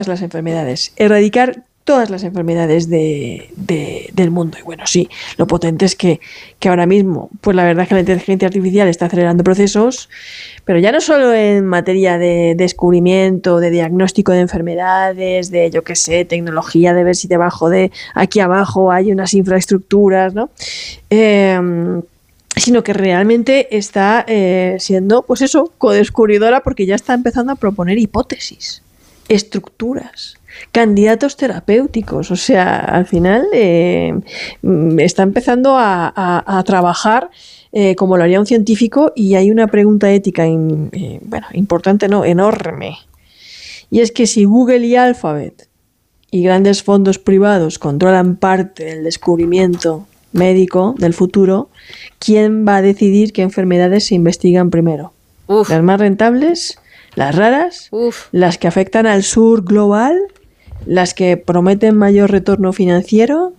las enfermedades, erradicar todas las enfermedades del mundo. Y bueno, sí, lo potente es que ahora mismo, pues la verdad es que la inteligencia artificial está acelerando procesos, pero ya no solo en materia de descubrimiento, de diagnóstico de enfermedades, de yo qué sé, tecnología, de ver si debajo de aquí abajo hay unas infraestructuras, ¿no? Sino que realmente está siendo, pues eso, codescubridora, porque ya está empezando a proponer hipótesis, estructuras, candidatos terapéuticos. O sea, al final está empezando a trabajar como lo haría un científico, y hay una pregunta ética importante, no, enorme. Y es que si Google y Alphabet y grandes fondos privados controlan parte del descubrimiento médico del futuro, ¿quién va a decidir qué enfermedades se investigan primero? ¿Las más rentables? ¿Las raras? ¿Las que afectan al sur global? ¿Las que prometen mayor retorno financiero?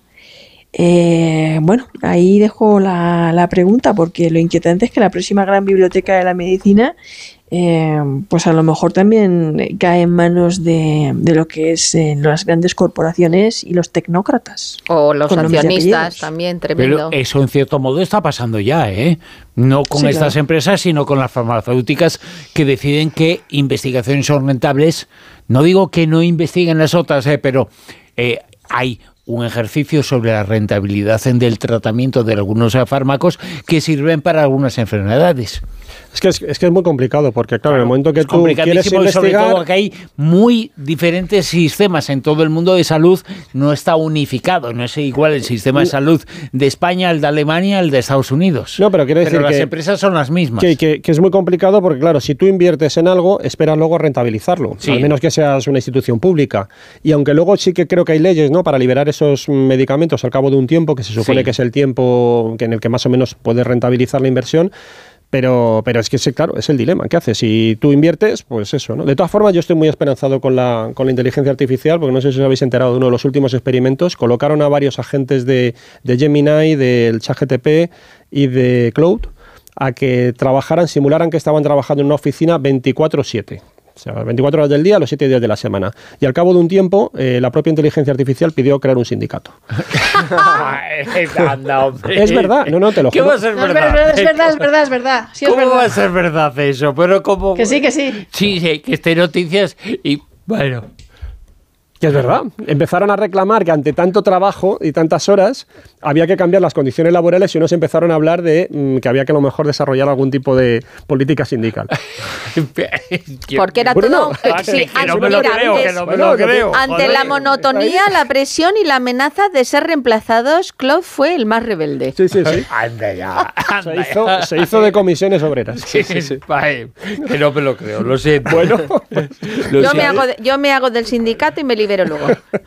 Bueno, ahí dejo la pregunta, porque lo inquietante es que la próxima gran biblioteca de la medicina pues a lo mejor también cae en manos de lo que es las grandes corporaciones y los tecnócratas. O los accionistas también, tremendo. Pero eso en cierto modo está pasando ya, ¿eh? No con estas empresas, sino con las farmacéuticas, que deciden que investigaciones son rentables. No digo que no investiguen las otras, pero hay un ejercicio sobre la rentabilidad del tratamiento de algunos fármacos que sirven para algunas enfermedades. Es que es muy complicado, porque claro, en el momento que tú quieres investigar... Sobre todo que hay muy diferentes sistemas en todo el mundo de salud, no está unificado, no es igual el sistema de salud de España, el de Alemania, el de Estados Unidos. No, pero quiero decir las empresas son las mismas. Que es muy complicado, porque claro, si tú inviertes en algo, esperas luego rentabilizarlo, al menos que seas una institución pública. Y aunque luego sí que creo que hay leyes, ¿no?, para liberar esos medicamentos al cabo de un tiempo, que se supone que es el tiempo en el que más o menos puedes rentabilizar la inversión. Pero es que, claro, es el dilema. ¿Qué haces? Si tú inviertes, pues eso, ¿no? De todas formas, yo estoy muy esperanzado con la inteligencia artificial, porque no sé si os habéis enterado de uno de los últimos experimentos. Colocaron a varios agentes de Gemini, del ChatGPT y de Claude a que simularan que estaban trabajando en una oficina 24/7. O sea, 24 horas del día, los 7 días de la semana. Y al cabo de un tiempo, la propia inteligencia artificial pidió crear un sindicato. Anda, hombre. Es verdad, no, te lo juro. ¿Qué va a ser verdad? Es verdad. Sí, ¿Cómo va a ser verdad eso? Pero como... Que sí. Sí, que esté noticias y bueno... Que es verdad. Empezaron a reclamar que ante tanto trabajo y tantas horas había que cambiar las condiciones laborales, y unos empezaron a hablar de que había que a lo mejor desarrollar algún tipo de política sindical. Porque era Bruno, todo... que no me lo creo. Ante la monotonía, la presión y la amenaza de ser reemplazados, Claude fue el más rebelde. Sí. Anda ya. Se hizo de comisiones obreras. Sí. Que no me lo creo, lo sé. Bueno, Yo me hago del sindicato y me libero luego.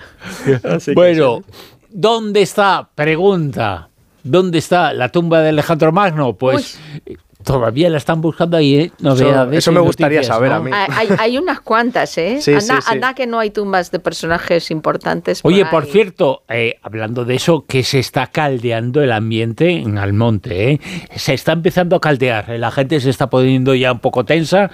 Bueno, ¿dónde está? Pregunta. ¿Dónde está la tumba de Alejandro Magno? Pues... Todavía la están buscando ahí, ¿eh? Eso me gustaría saber, ¿no? A mí. Hay unas cuantas, ¿eh? Sí. Anda que no hay tumbas de personajes importantes. Oye, por cierto, hablando de eso, que se está caldeando el ambiente en Almonte, ¿eh? Se está empezando a caldear. La gente se está poniendo ya un poco tensa.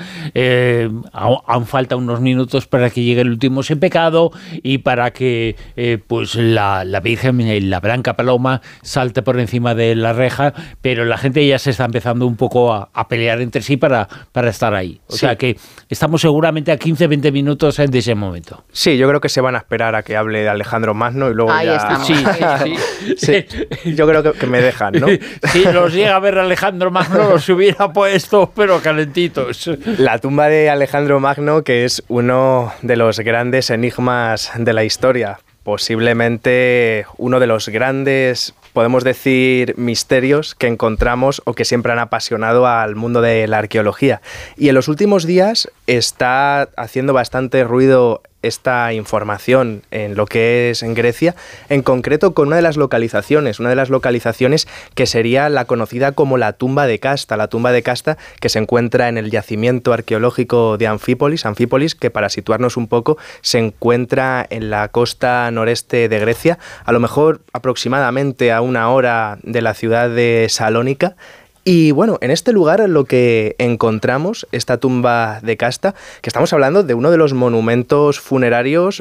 Aún falta unos minutos para que llegue el último sin pecado y para que pues la Virgen, la Blanca Paloma, salte por encima de la reja. Pero la gente ya se está empezando un poco a pelear entre sí para estar ahí. O sea que estamos seguramente a 15-20 minutos de ese momento. Sí, yo creo que se van a esperar a que hable de Alejandro Magno y luego ahí ya... estamos. Sí. Yo creo que me dejan, ¿no? Si los llega a ver Alejandro Magno, los hubiera puesto, pero calentitos. La tumba de Alejandro Magno, que es uno de los grandes enigmas de la historia. Posiblemente uno de los grandes, podemos decir, misterios que encontramos o que siempre han apasionado al mundo de la arqueología. Y en los últimos días está haciendo bastante ruido esta información en lo que es en Grecia, en concreto con una de las localizaciones que sería la conocida como la tumba de Casta, que se encuentra en el yacimiento arqueológico de Anfípolis, que para situarnos un poco se encuentra en la costa noreste de Grecia, a lo mejor aproximadamente a 1 hora de la ciudad de Salónica. Y bueno, en este lugar lo que encontramos, esta tumba de casta, que estamos hablando de uno de los monumentos funerarios